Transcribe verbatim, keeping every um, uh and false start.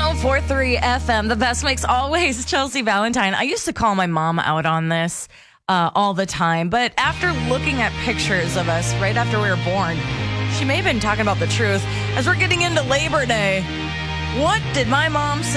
oh four point three F M, the best mix always. Chelsea Valentine. I used to call my mom out on this uh, all the time, but after looking at pictures of us right after we were born, she may have been talking about the truth. As we're getting into Labor Day, what did my mom say?